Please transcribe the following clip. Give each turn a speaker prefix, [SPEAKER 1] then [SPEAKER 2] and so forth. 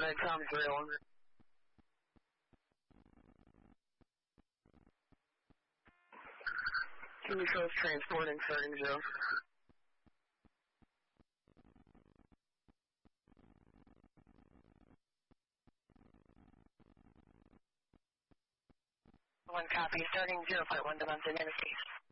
[SPEAKER 1] Red Tom 301. Jimmy Coast transporting starting 0. One copy, starting 0.1 to Mountain Interstate.